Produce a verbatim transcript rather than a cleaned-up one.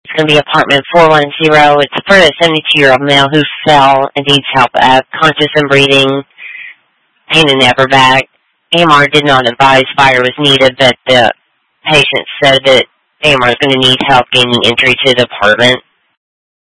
It's going to be apartment four one zero. It's for a seventy-two-year-old male who fell and needs help, uh, conscious and breathing, pain in the upper back. A M R did not advise fire was needed, but the patient said that A M R is going to need help gaining entry to the apartment.